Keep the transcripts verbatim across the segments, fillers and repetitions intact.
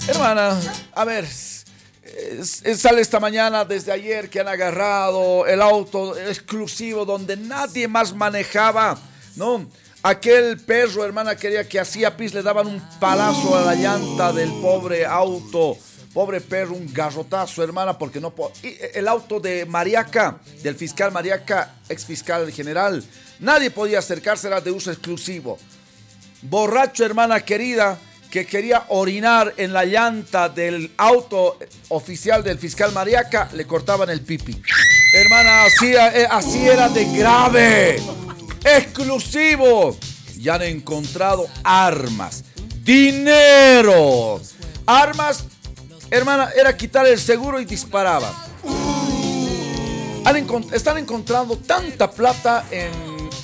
Hermana, a ver, es- es- sale esta mañana desde ayer que han agarrado el auto exclusivo donde nadie más manejaba, ¿no? Aquel perro, hermana, quería que hacía pis, le daban un palazo a la llanta del pobre auto. Pobre perro, un garrotazo, hermana, porque no... po- y el auto de Mariaca, del fiscal Mariaca, ex fiscal general, nadie podía acercarse, era de uso exclusivo. Borracho, hermana querida, que quería orinar en la llanta del auto oficial del fiscal Mariaca, le cortaban el pipi. Hermana, así, eh, así era de grave. Exclusivo. Ya han encontrado armas, dinero. Armas, hermana, era quitar el seguro y disparaban. Han encont- están encontrando tanta plata en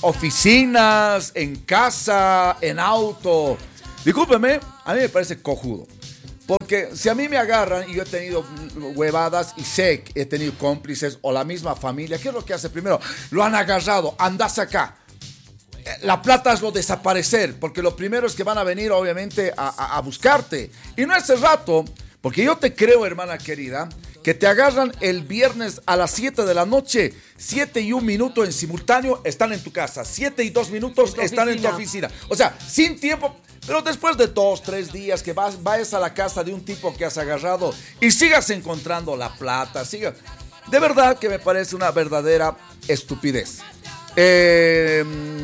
oficinas, en casa, en auto. Discúlpeme, a mí me parece cojudo. Porque si a mí me agarran y yo he tenido huevadas y sé que he tenido cómplices o la misma familia, ¿qué es lo que hace primero? Lo han agarrado, andás acá. La plata es lo desaparecer, porque lo primero es que van a venir obviamente a, a, a buscarte. Y no hace rato, porque yo te creo, hermana querida, que te agarran el viernes a las siete de la noche, siete y un minuto en simultáneo están en tu casa, siete y dos minutos tu están en tu oficina. oficina. O sea, sin tiempo, pero después de dos, tres días que vas, vayas a la casa de un tipo que has agarrado y sigas encontrando la plata, sigas... De verdad que me parece una verdadera estupidez. Eh,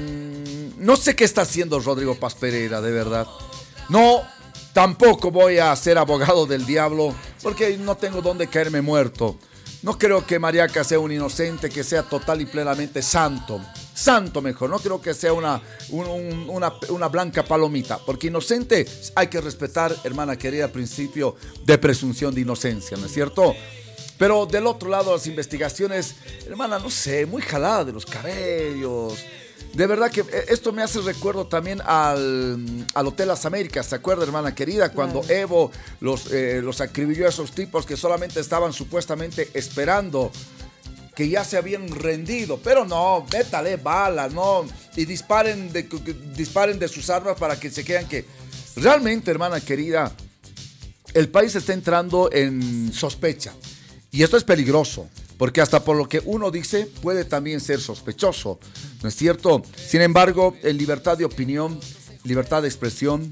no sé qué está haciendo Rodrigo Paz Pereira, de verdad. No, tampoco voy a ser abogado del diablo, porque no tengo dónde caerme muerto. No creo que Mariaca sea un inocente, que sea total y plenamente santo. Santo mejor, no creo que sea una, un- un- una, una blanca palomita, porque inocente hay que respetar, hermana querida, el principio de presunción de inocencia, ¿no es cierto? Pero del otro lado, las investigaciones, hermana, no sé, muy jalada de los cabellos. De verdad que esto me hace recuerdo también al, al Hotel Las Américas, ¿se acuerda, hermana querida? Cuando Claro. Evo los, eh, los acribilló a esos tipos que solamente estaban supuestamente esperando que ya se habían rendido, pero no, métale balas, no, y disparen de, disparen de sus armas para que se queden que... Realmente, hermana querida, el país está entrando en sospecha. Y esto es peligroso, porque hasta por lo que uno dice puede también ser sospechoso, ¿no es cierto? Sin embargo, en libertad de opinión, libertad de expresión,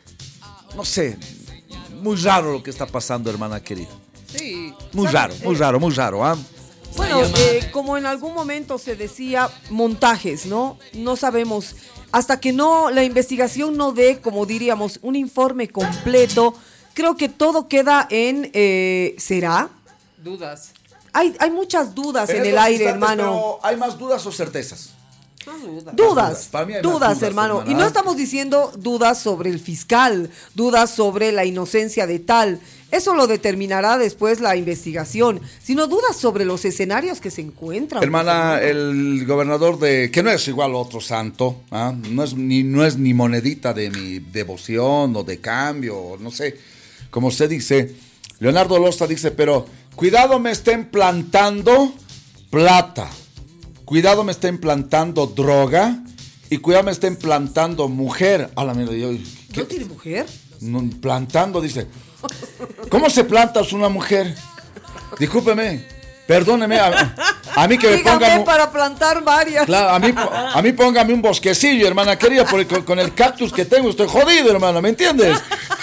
no sé, muy raro lo que está pasando, hermana querida. Sí. Muy ¿Sabe? raro, muy Eh, raro, muy raro, ¿ah? Bueno, eh, como en algún momento se decía, montajes, ¿no? No sabemos. Hasta que no la investigación no dé, como diríamos, un informe completo, creo que todo queda en, eh, ¿será? Dudas. Hay, hay muchas dudas en, el estos aire, instantes, hermano. pero ¿hay más dudas o certezas? No dudas. Dudas, Para mí hay más dudas, dudas, hermano. hermana. Y no estamos diciendo dudas sobre el fiscal, dudas sobre la inocencia de tal. Eso lo determinará después la investigación, sino dudas sobre los escenarios que se encuentran. Hermana, pues, el gobernador de... que no es igual a otro santo, ¿ah? no, es ni, no es ni monedita de mi devoción o de cambio, o no sé, como usted dice. Leonardo Loza dice, pero cuidado me estén plantando plata, cuidado me estén plantando droga y cuidado me estén plantando mujer. A la mierda, yo... ¿qué? ¿No tiene mujer? No, plantando, dice. ¿Cómo se planta una mujer? Discúlpeme, perdóneme, a, a mí que me Dígame pongan un, para plantar varias. claro, a mí, a mí póngame un bosquecillo, hermana querida, porque con, con el cactus que tengo estoy jodido, hermano, ¿me entiendes?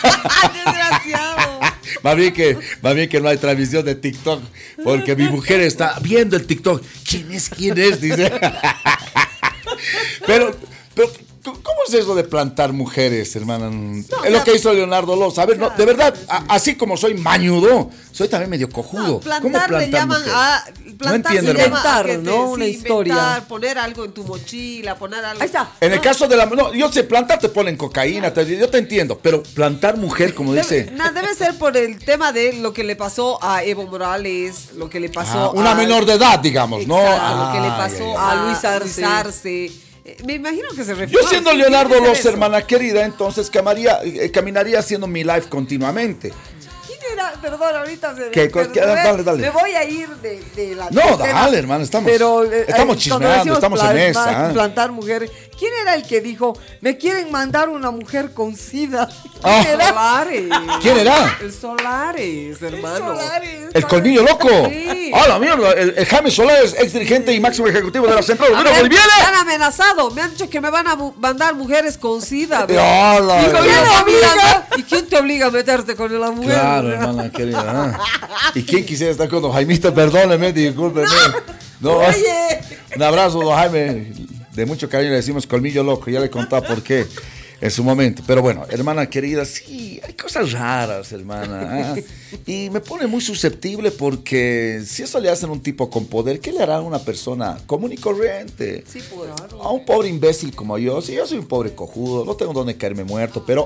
Desgraciado. Más bien que, más bien que no hay transmisión de TikTok, porque mi mujer está viendo el TikTok. ¿Quién es? ¿Quién es? Dice. Pero, pero ¿cómo es eso de plantar mujeres, hermana? Es lo que hizo Leonardo Loza. A ver, no, de verdad, a- así como soy mañudo, soy también medio cojudo. No, plantar ¿Cómo le llaman mujer? a plantar entiendo, se llama hermano. a que te- Inventar, ¿no? Una sí, historia. inventar, poner algo en tu mochila, poner algo. Ahí está. En el ¿no? caso de la... No, yo sé, plantar te ponen cocaína, te- yo te entiendo, pero plantar mujer, como Debe, dice... no, debe ser por el tema de lo que le pasó a Evo Morales, lo que le pasó Ah, una a, menor de edad, digamos, ¿no? Exacto, lo que le Ay, pasó ay, a, ay. a Luis Arce. Arce. Eh, Me imagino que se refiere. Yo siendo sí, Leonardo tiene que ser Loza, eso. hermana querida, entonces camaría- eh, caminaría haciendo mi live continuamente. ¿Quién era? perdón, ahorita se ¿Qué? me, ¿Qué? me, Dale, dale. me voy a ir de, de la No, del dale, tema, hermano, estamos, pero, eh, estamos eh, chismeando, cuando decimos estamos en plasmar, esa. ¿eh? Plantar mujeres. ¿Quién era el que dijo, me quieren mandar una mujer con sida? Ah. ¿Quién era? Solares. ¿Quién era? El Solares, hermano. Solares. El colmillo loco. Sí. ¡Ah, la mierda! El, el Jaime Solares, ex dirigente y máximo ejecutivo de la Central A Obrera ver, me han Boliviana. amenazado, me han dicho que me van a bu- mandar mujeres con sida. bro. ¡Ah, la ¿Y, quién verdad! te obliga, ¿Y quién te obliga a meterte con la mujer? Claro, bro? hermana querida. ¿eh? ¿Y quién quisiera estar con don Jaimito? Perdóneme, discúlpeme. No, Oye. un abrazo, don Jaime. De mucho cariño le decimos colmillo loco. Ya le contaba por qué en su momento. Pero bueno, hermana querida, sí, hay cosas raras, hermana. ¿eh? Y me pone muy susceptible porque si eso le hacen a un tipo con poder, ¿qué le hará a una persona común y corriente? Sí, pues. A un pobre imbécil como yo. Sí, yo soy un pobre cojudo, no tengo donde caerme muerto, pero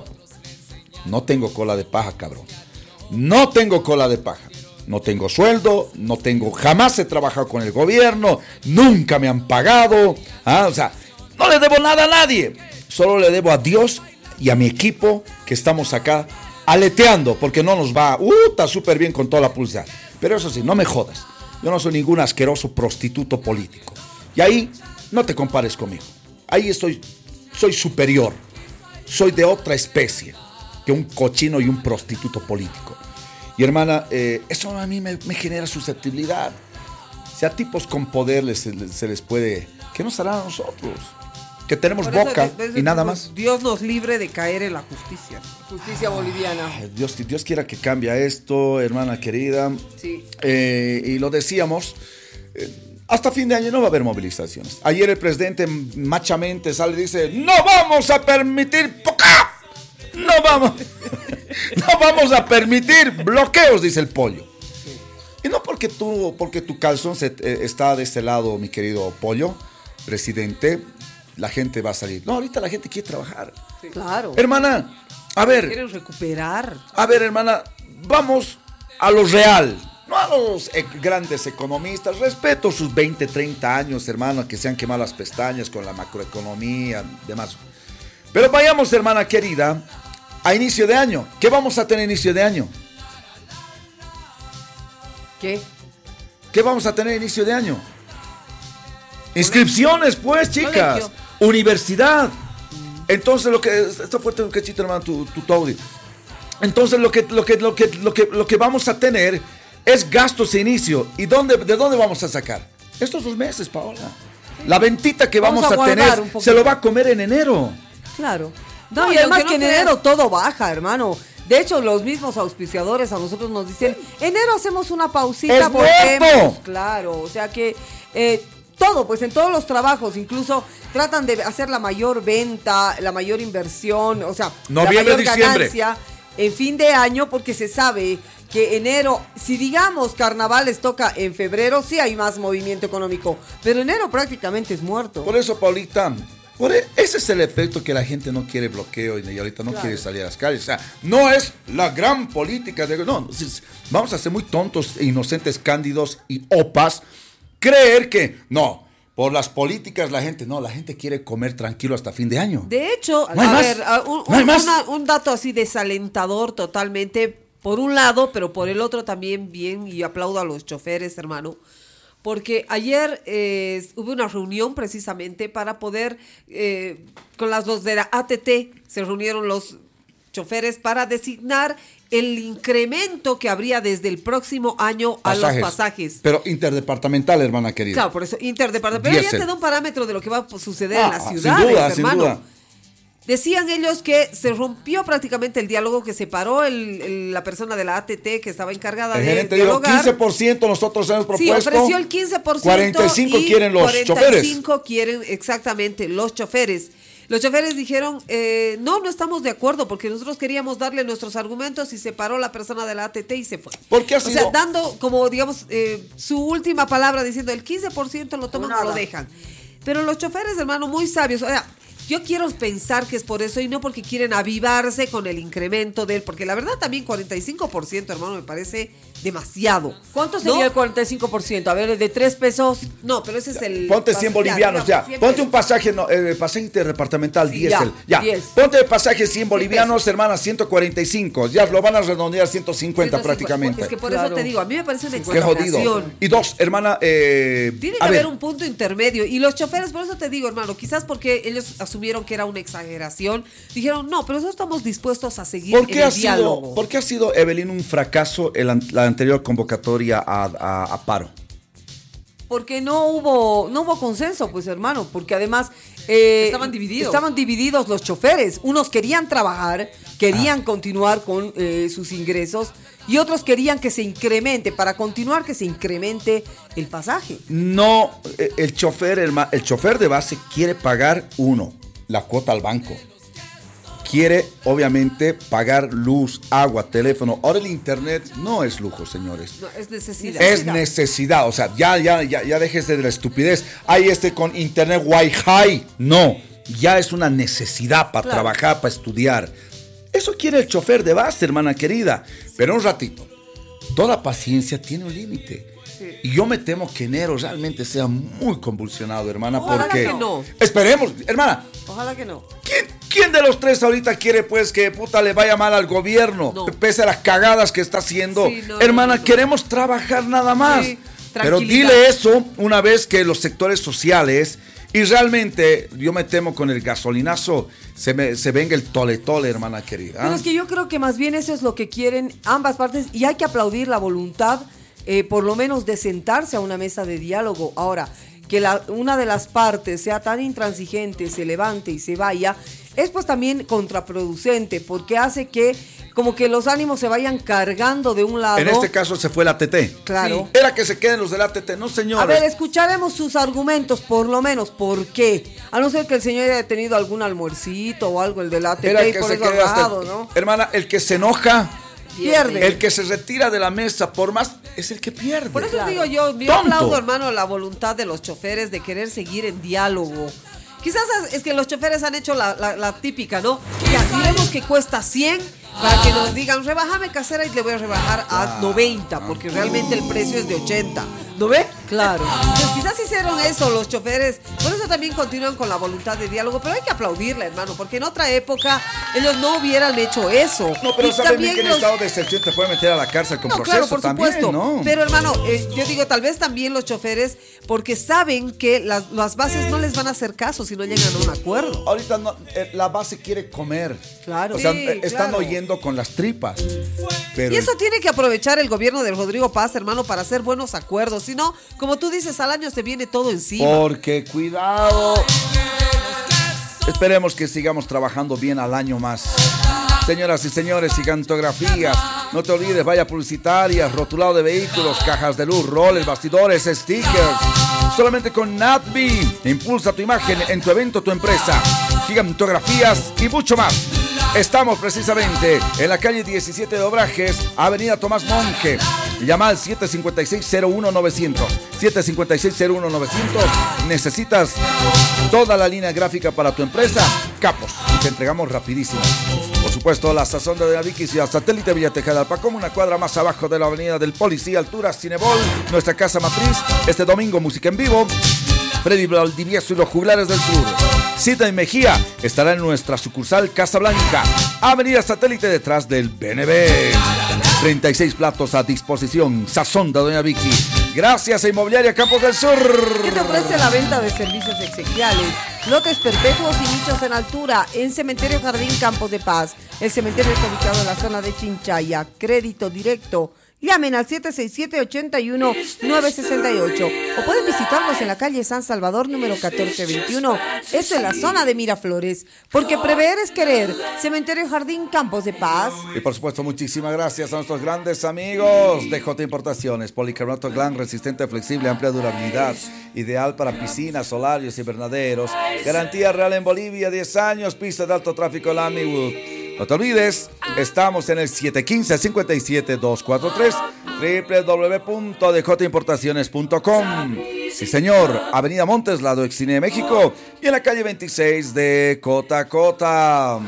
no tengo cola de paja, cabrón. No tengo cola de paja. No tengo sueldo, no tengo, jamás he trabajado con el gobierno, nunca me han pagado. ¿ah? O sea, no le debo nada a nadie. Solo le debo a Dios y a mi equipo que estamos acá aleteando, porque no nos va, uh, está súper bien con toda la pulsa. Pero eso sí, no me jodas. Yo no soy ningún asqueroso prostituto político. Y ahí no te compares conmigo. Ahí estoy, soy superior. Soy de otra especie que un cochino y un prostituto político. Y hermana, eh, eso a mí me, me genera susceptibilidad. Si a tipos con poder les, les- se les puede... ¿Qué nos hará a nosotros? Que tenemos Por eso, boca de- de- y nada pues, más. Dios nos libre de caer en la justicia. Justicia boliviana. Ay, Dios, que Dios quiera que cambie esto, hermana querida. Sí. Eh, y lo decíamos, eh, hasta fin de año no va a haber movilizaciones. Ayer el presidente machamente sale y dice, no vamos a permitir poca, no vamos, no vamos a permitir bloqueos, dice el pollo. Y no porque tú, porque tu calzón se, eh, está de este lado, mi querido pollo, presidente, la gente va a salir. No, ahorita la gente quiere trabajar. Claro. Hermana, a ver, Quieren recuperar. a ver, hermana, vamos a lo real, no a los eh, grandes economistas. Respeto sus veinte, treinta años, hermana, que se han quemado las pestañas con la macroeconomía, demás. Pero vayamos, hermana querida, a inicio de año. ¿Qué vamos a tener a inicio de año? ¿Qué? ¿Qué vamos a tener a inicio de año? Inscripciones, pues, chicas. Colegio. Universidad. Entonces, lo que... Está fuerte un cachito, hermano, tu, tu, tu audio. Entonces, lo que, lo, que, lo, que, lo, que, lo que vamos a tener es gastos de inicio. ¿Y dónde, de dónde vamos a sacar? Estos dos meses, Paola. La ventita que vamos, Vamos a a, guardar tener un poquito. se lo va a comer en enero. Claro. No, No, y y además aunque que en no creas- enero todo baja, hermano. De hecho, los mismos auspiciadores a nosotros nos dicen, enero hacemos una pausita. ¡Es porque muerto! hemos-". Claro, o sea que eh, todo, pues en todos los trabajos, incluso tratan de hacer la mayor venta, la mayor inversión, o sea, Noviembre, la mayor diciembre. ganancia en fin de año, porque se sabe que enero, si digamos carnavales toca en febrero, sí hay más movimiento económico, pero enero prácticamente es muerto. Por eso, Paulita, por e- ese es el efecto que la gente no quiere bloqueo y ahorita no Claro. quiere salir a las calles. O sea, no es la gran política de... No, es- vamos a ser muy tontos, e inocentes, cándidos y opas. Creer que, no, por las políticas la gente... No, la gente quiere comer tranquilo hasta fin de año. De hecho, No hay a más. ver, a- un, No hay un- más. una- un dato así desalentador totalmente, por un lado, pero por el otro también bien, y aplaudo a los choferes, hermano, porque ayer eh, hubo una reunión precisamente para poder, eh, con las dos de la A T T, se reunieron los choferes para designar el incremento que habría desde el próximo año a los pasajes. Pero interdepartamental, hermana querida. Claro, por eso, interdepartamental. Pero ya Diésel. te da un parámetro de lo que va a suceder Ah, en las sin ciudades, duda, sin hermano. duda. Decían ellos que se rompió prácticamente el diálogo, que separó el, el- la persona de la A T T que estaba encargada El de gerente dijo dialogar. quince por ciento nosotros hemos Sí, propuesto. ofreció el quince por ciento cuarenta y cinco y quieren los choferes. cuarenta y cinco quieren exactamente los choferes. Los choferes dijeron, eh, no, no estamos de acuerdo porque nosotros queríamos darle nuestros argumentos y se paró la persona de la A T T y se fue. Porque ha O sea, sido- dando como, digamos, eh, su última palabra diciendo el quince por ciento lo toman o Nada. lo dejan. Pero los choferes, hermano, muy sabios. O sea, Yo quiero pensar que es por eso y no porque quieren avivarse con el incremento de él, porque la verdad también cuarenta y cinco por ciento, hermano, me parece demasiado. ¿Cuánto sería ¿no? el cuarenta y cinco por ciento? A ver, de tres pesos. No, pero ese es el... Ponte cien bolivianos, ya. cien Ponte pesos. un pasaje, no, eh, pasaje interdepartamental, Sí, diésel. ya, Ya. diez. Ponte el pasaje cien cien bolivianos, pesos. hermana, ciento cuarenta y cinco. Ya lo van a redondear a ciento cincuenta prácticamente. Es que por Claro. eso te digo, a mí me parece una Qué jodido. exageración. Y dos, hermana, eh, Tiene que a haber ver, un punto intermedio. Y los choferes, por eso te digo, hermano, quizás porque ellos asumieron que era una exageración, dijeron, no, pero nosotros estamos dispuestos a seguir ¿por en qué, el ha sido, diálogo. ¿por qué ha sido, Evelyn, un fracaso el an- la anterior convocatoria a, a- a paro? Porque no hubo, no hubo consenso, pues hermano, porque además eh, Estaban divididos. Estaban divididos los choferes. Unos querían trabajar, querían continuar con eh, sus ingresos y otros querían que se incremente, para continuar que se incremente el pasaje. No, eh, el chofer, el, ma- el chofer de base quiere pagar uno, la cuota al banco. Quiere, obviamente, pagar luz, agua, teléfono. Ahora el internet no es lujo, señores. No, es necesidad. Es necesidad, o sea, ya, ya, ya, ya déjese de la estupidez. Hay este con internet Wi-Fi. No, ya es una necesidad para Claro. trabajar, para estudiar. Eso quiere el chofer de base, hermana querida. Pero un ratito, toda paciencia tiene un límite. Y yo me temo que enero realmente sea muy convulsionado, hermana, Ojalá porque... que no. Esperemos, hermana, Ojalá que no. ¿quién, quién de los tres ahorita quiere pues que puta le vaya mal al gobierno? No. Pese a las cagadas que está haciendo. Sí, no, hermana, no, no. queremos trabajar nada más. Sí, Pero tranquilidad. dile eso una vez que los sectores sociales, y realmente yo me temo con el gasolinazo, se, me, se venga el tole tole, hermana querida. Pero es que yo creo que más bien eso es lo que quieren ambas partes y hay que aplaudir la voluntad, eh, por lo menos de sentarse a una mesa de diálogo. Ahora, que la, una de las partes sea tan intransigente, se levante y se vaya, es pues también contraproducente, porque hace que como que los ánimos se vayan cargando de un lado. En este caso se fue la A T T. Claro. Era que se queden los del A T T, no señores. A ver, escucharemos sus argumentos, por lo menos, ¿por qué? A no ser que el señor haya tenido algún almuercito o algo, el del A T T, Era y que por se eso quede hasta- ahorrado, ¿no? Hermana, el que se enoja, Pierde. el que se retira de la mesa, por más, es el que pierde. Por eso Claro. digo yo, yo Tonto. aplaudo, hermano, la voluntad de los choferes de querer seguir en diálogo. Quizás es- es que los choferes han hecho la, la- la típica, ¿no? Ya, diremos que cuesta cien para que nos digan, rebájame casera y le voy a rebajar a noventa, porque realmente el precio es de ochenta. ¿No ve? Claro. Entonces, quizás hicieron eso los choferes, por eso también continúan con la voluntad de diálogo, pero hay que aplaudirle, hermano, porque en otra época ellos no hubieran hecho eso. No, pero Y saben también bien que en los- estado de excepción te puede meter a la cárcel con no, proceso claro, por también, supuesto. ¿no? Pero hermano, eh, yo digo, tal vez también los choferes, porque saben que las, las bases no les van a hacer caso si no llegan a un acuerdo. Ahorita no, eh, la base quiere comer. Claro. O sea, Sí, eh, están claro. oyendo con las tripas. Pero Y eso tiene que aprovechar el gobierno de Rodrigo Paz, hermano, para hacer buenos acuerdos. Si no, como tú dices, al año se viene todo encima. porque cuidado. Esperemos que sigamos trabajando bien al año más. Señoras y señores, gigantografías. No te olvides, vaya publicitarias, rotulado de vehículos, cajas de luz, roles, bastidores, stickers. Solamente con Natbi. Impulsa tu imagen en tu evento, tu empresa. Gigantografías y mucho más. Estamos precisamente en la calle diecisiete de Obrajes, avenida Tomás Monge. Llama al siete cinco seis cero uno nueve cero cero. siete cinco seis cero uno nueve cero cero. Necesitas toda la línea gráfica para tu empresa. Capos. Y te entregamos rapidísimo. Por supuesto, la sazón de Doña Vicky, Ciudad Satélite, Villa Tejada, Alpacom, una cuadra más abajo de la avenida del Policía, altura Cinebol, nuestra casa matriz. Este domingo, música en vivo. Freddy Valdivieso y los Juglares del Sur. Cita en Mejía estará en nuestra sucursal Casa Blanca, avenida Satélite, detrás del B N B. treinta y seis platos a disposición. Sazón de Doña Vicky. Gracias a Inmobiliaria Campos del Sur. ¿Qué te ofrece la venta de servicios exequiales? Lotes perpetuos y nichos en altura en Cementerio Jardín Campos de Paz. El cementerio está ubicado en la zona de Chinchaya. Crédito directo. Llamen al siete seis siete, ocho uno, nueve seis ocho o pueden visitarnos en la calle San Salvador número catorce veintiuno. Esto es la zona de Miraflores, porque prever es querer. Cementerio Jardín Campos de Paz. Y por supuesto, muchísimas gracias a nuestros grandes amigos de J Importaciones. Policarbonato Glan, resistente, flexible, amplia durabilidad. Ideal para piscinas, solarios, invernaderos. Garantía real en Bolivia, diez años. Pista de alto tráfico Lamywood. No te olvides, estamos en el siete uno cinco, cinco siete, dos cuatro tres, doble u doble u doble u punto d j importaciones punto com. Sí, señor. Avenida Montes, lado Excine de México. Y en la calle veintiséis de Cota Cota.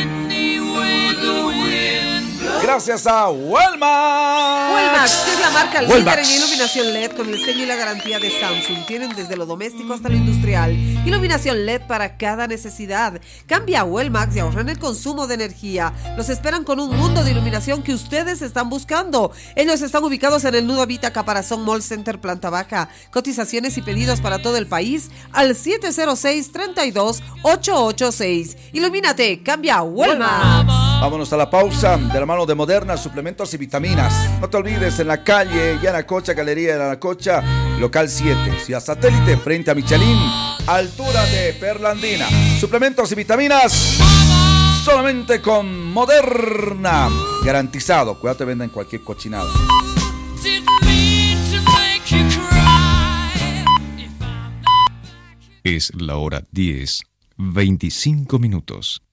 Gracias a Wellmax. Wellmax, que es la marca líder Wellmax. en iluminación L E D con el sello y la garantía de Samsung. Tienen desde lo doméstico hasta lo industrial. Iluminación L E D para cada necesidad. Cambia a Wellmax y ahorra en el consumo de energía. Los esperan con un mundo de iluminación que ustedes están buscando. Ellos están ubicados en el Nudo Vita Caparazón Mall Center, planta baja. Cotizaciones y pedidos para todo el país al siete cero seis, tres dos, ocho ocho seis. Ilumínate, cambia a Wellmax. Vámonos a la pausa de la mano de Moderna, suplementos y vitaminas. No te olvides, en la calle Yanacocha, Galería de Yanacocha, local siete, Ciudad Satélite, frente a Michelin, altura de Perlandina. Suplementos y vitaminas solamente con Moderna. Garantizado, cuidado te venden cualquier cochinada. Es la hora diez, veinticinco minutos.